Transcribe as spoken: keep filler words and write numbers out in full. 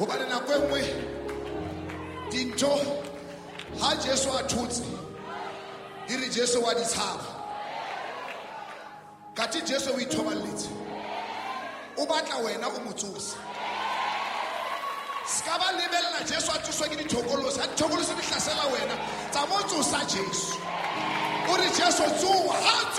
Hobane nako e nngwe dintho ha Jesu a thotse di re Jesu wa di tshaba. Kati Jesu o ithoballetse. O batla wena o motsose. Ska ba lebella Jesu a tsoswa ke dithokolosi, a dithokolosi di hlasela wena. Tsa motsosa Jesu. O re Jesu tsoa, ha